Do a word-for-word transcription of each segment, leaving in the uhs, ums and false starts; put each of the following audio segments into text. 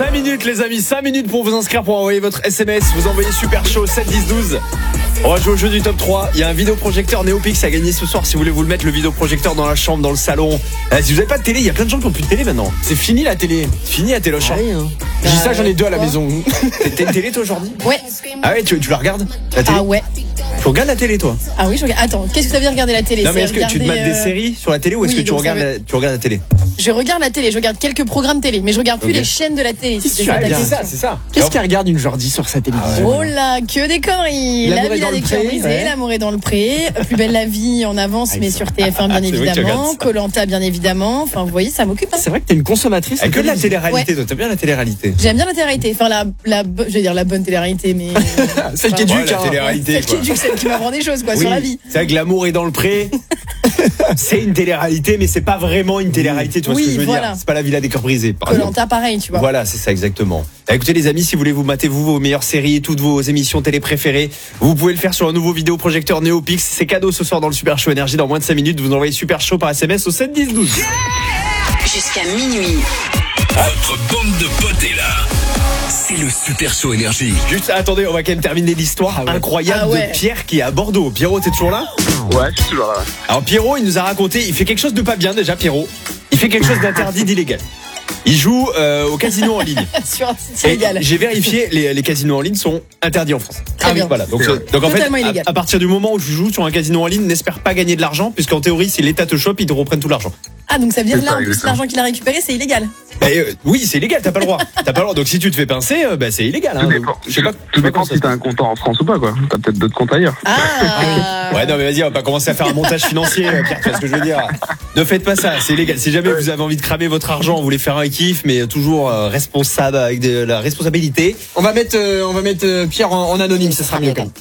cinq minutes les amis, cinq minutes pour vous inscrire, pour envoyer votre S M S. Vous envoyez Super Show sept dix douze. On va jouer au jeu du top trois. Il y a un vidéoprojecteur Neopix à gagner ce soir. Si vous voulez vous le mettre, le vidéoprojecteur dans la chambre, dans le salon. euh, Si vous n'avez pas de télé, il y a plein de gens qui n'ont plus de télé maintenant. C'est fini la télé. Fini la téloche. Ah oui, hein. J'ai dit ça, j'en ai deux à la maison. T'as une télé toi aujourd'hui? Ouais. Ah ouais, tu, tu la regardes la télé? Ah ouais. Tu regardes la télé toi? Ah oui, je regarde. Attends, qu'est-ce que ça veut dire regarder la télé? Non mais C'est est-ce que tu te regarder, mates des euh, séries sur la télé ou est-ce oui, que tu donc regardes, ça veut- la, tu regardes la télé? Je regarde la télé, je regarde quelques programmes télé, mais je regarde plus Ok. les chaînes de la télé. Qu'est-ce C'est que tu ça ta regardes? question. c'est ça. Qu'est-ce qu'elle regarde une Jordi sur sa télévision? Oh là, que des conneries! L'amour La est villa dans des le cœurs pré, brisés, ouais. L'amour est dans le pré, Plus belle la vie en avance, Ah, mais ça. sur T F un bien Ah, c'est vrai que tu évidemment, regardes ça. Koh-Lanta bien évidemment. Enfin, vous voyez, ça m'occupe. Hein. C'est vrai que t'es une consommatrice. Ah, que de la télévision. télé-réalité, toi, t'aimes bien la télé-réalité? J'aime bien la télé-réalité, enfin la, la, bo- je vais dire la bonne télé-réalité, mais Celle qui est Enfin, du Ouais, la télé-réalité, celle qui quoi. est du- celle qui m'apprend des choses quoi Oui, sur la vie. c'est vrai que l'amour est dans le pré. C'est une télé-réalité, mais c'est pas vraiment une télé-réalité, tu vois Oui, ce que je veux voilà. dire? C'est pas la villa des cœurs brisés, par exemple. Koh-Lanta pareil, tu vois. Voilà, c'est ça exactement. Écoutez les amis, si vous voulez vous mater vous vos meilleures séries, toutes vos émissions télé préférées, vous pouvez le faire sur un nouveau vidéoprojecteur Neopix. C'est cadeau ce soir dans le Super Show Énergie. Dans moins de cinq minutes, vous envoyez Super Show par S M S au sept dix douze. Jusqu'à minuit. Votre bande de potes est là. C'est le Super Show Énergie. Juste attendez, on va quand même terminer l'histoire Ah ouais. incroyable Ah ouais. de Pierre qui est à Bordeaux. Pierrot, t'es toujours là? Ouais, je suis toujours là. Alors Pierrot, il nous a raconté, il fait quelque chose de pas bien déjà Pierrot. Il fait quelque chose d'interdit, d'illégal. Il joue euh, au casino en ligne. Sur un site Et illégal. j'ai vérifié, les, les casinos en ligne sont interdits en France. Très bien. Voilà. Donc, C'est euh, vrai. donc en fait, Totalement à, illégal. à partir du moment où tu joues sur un casino en ligne, n'espère pas gagner de l'argent, puisqu'en théorie, si l'État te chope, ils te reprennent tout l'argent. Ah donc ça veut dire C'est là ça, en plus exactement. l'argent qu'il a récupéré c'est illégal. Bah, euh, oui, c'est illégal, t'as pas le droit. T'as pas le droit. Donc si tu te fais pincer, euh, bah, c'est illégal. Hein. Tout Donc, dépend, je sais pas. je tout sais pas dépend comment ça si se t'as un compte en France ou pas, quoi. T'as peut-être d'autres comptes ailleurs. Ah. Ouais, non, mais vas-y, on va pas commencer à faire un montage financier, euh, Pierre, tu vois ce que je veux dire. Ne faites pas ça, c'est illégal. Si jamais vous avez envie de cramer votre argent, vous voulez faire un kiff, mais toujours euh, responsable, avec de la responsabilité. On va mettre, euh, on va mettre euh, Pierre en, en anonyme, ça sera mieux quand même.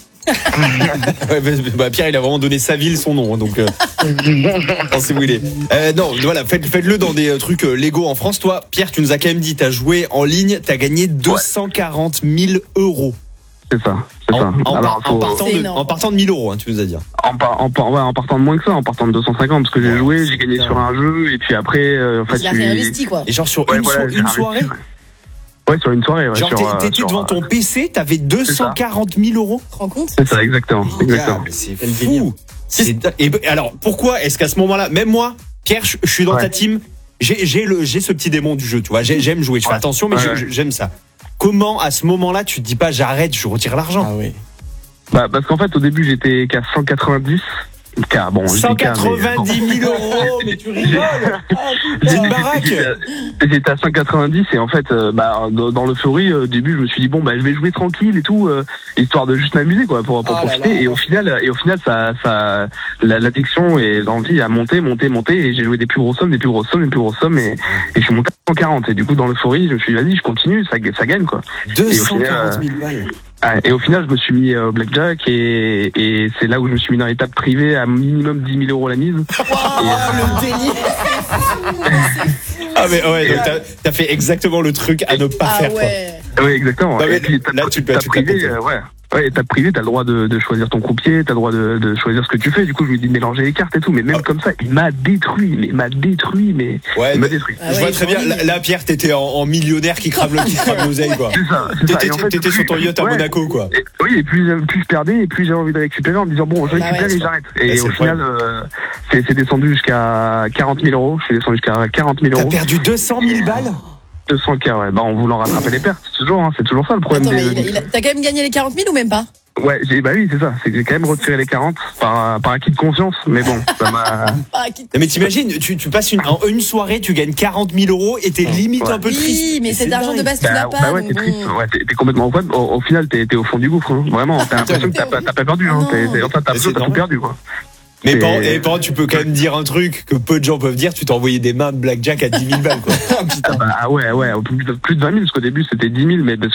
Ouais, bah, bah, Pierre, il a vraiment donné sa ville, son nom, hein, donc. Euh, si vous voulez. Euh, non, voilà, faites, faites-le dans des euh, trucs euh, légaux en France. Toi, Pierre, tu nous as quand même dit, t'as joué en ligne, t'as gagné deux cent quarante mille euros. C'est ça, c'est En, ça. en, Alors, par- en faut- partant C'est de, énorme. en partant de mille euros, hein, tu nous as dit. en, par- en, par- ouais, en partant de moins que ça, en partant de deux cent cinquante, parce que j'ai Ouais, joué, j'ai gagné putain. sur un jeu, et puis après, euh, en fait, Il a je suis- réinvesti quoi. Et genre sur Ouais, une, voilà, so- j'ai une réinvesti, soirée, ouais. Ouais, sur une soirée, ouais. genre sur, t'es- euh, t'étais sur, devant euh, ton P C, t'avais deux cent quarante mille euros. Tu te rends compte? C'est ça, exactement, exactement. Ah, mais c'est Quel délire. fou. C'est da- et ben, alors pourquoi est-ce qu'à ce moment-là, même moi, Pierre, je, je suis dans Ouais. ta team, j'ai j'ai le j'ai ce petit démon du jeu, tu vois, j'ai- j'aime jouer, je fais Ouais. attention, mais Ouais, je- ouais. je- j'aime ça. Comment à ce moment-là tu te dis pas j'arrête, je retire l'argent? Ah oui. Bah, parce qu'en fait, au début, j'étais qu'à cent quatre-vingt-dix. K, bon, je dis K, mais cent quatre-vingt-dix mille euros, mais tu rigoles. C'est une baraque. J'étais j'étais à cent quatre-vingt-dix et en fait, euh, bah, dans, dans l'euphorie, euh, au début, je me suis dit bon, bah, je vais jouer tranquille et tout, euh, histoire de juste m'amuser, quoi, pour, pour Oh là profiter. là. Et au final, et au final, ça, ça, la- l'addiction et l'envie a monté, monté, monté, et j'ai joué des plus grosses sommes, des plus grosses sommes, des plus grosses sommes, et, et je suis monté à cent quarante. Et du coup, dans l'euphorie, je me suis dit vas-y, je continue, ça, ça gagne, quoi. deux cent quarante mille euh, balles. Ah, et au final, je me suis mis euh, au blackjack et, et c'est là où je me suis mis dans les tables privées à minimum dix mille euros la mise. Oh, le délire. Ah mais ouais, donc t'as t'as fait exactement le truc à ne pas Ah faire. Quoi. ouais. Oui, exactement. Non, mais Et puis, tables- là, tu peux- tables tu peux privées, tapoter. euh, ouais. Ouais, étape privée, t'as le droit de, de choisir ton croupier, t'as le droit de, de choisir ce que tu fais. Du coup, je lui ai dit de mélanger les cartes et tout. Mais même Ah. comme ça, il m'a détruit. Mais il m'a détruit. Mais Ouais, il m'a mais- détruit. Ah je ouais, vois ils très sont bien. horribles. Là, là, Pierre, t'étais en, en millionnaire qui crame le qui crame l'oseille, quoi. C'est ça. c'est ça. T'étais Et en fait, t'étais sur ton yacht à ouais. Monaco, quoi. Et- oui, et plus, plus je perdais, et plus j'avais envie de récupérer en me disant bon, je Bah récupère ouais, et c'est j'arrête. Ouais, Et c'est au le final, euh, c'est c'est descendu jusqu'à quarante mille euros. Je suis descendu jusqu'à quarante mille T'as euros. perdu deux cent mille balles. deux cent K, ouais. Bah, en voulant rattraper les pertes. Toujours, hein. C'est toujours ça le problème Attends, mais des. il a- il a- t'as quand même gagné les quarante mille ou même pas? Ouais, j'ai, bah oui, c'est ça. C'est que j'ai quand même retiré les quarante par, par acquis de confiance. Mais bon, ça m'a. Ah, qui- Non, mais t'imagines, tu, tu passes une, en une soirée, tu gagnes quarante mille euros et t'es limite Ouais. un peu triste. Oui, mais C'est cet argent de dingue. base, tu Bah, l'as pas. bah ouais, donc t'es bon. triste. Ouais, t'es, t'es complètement au, au, au final, t'es, t'es au fond du gouffre. Hein. Vraiment, t'as l'impression que t'as pas, t'as pas perdu. Hein. Non. T'es, t'es, enfin, t'as, Mais t'as c'est tout normal. perdu, quoi. Mais Et- par, et par contre, tu peux quand même dire un truc que peu de gens peuvent dire, tu t'es envoyé des mains de blackjack à dix mille balles, quoi. Ah, bah, ah ouais, ouais, plus de, plus de vingt mille, parce qu'au début, c'était dix mille, mais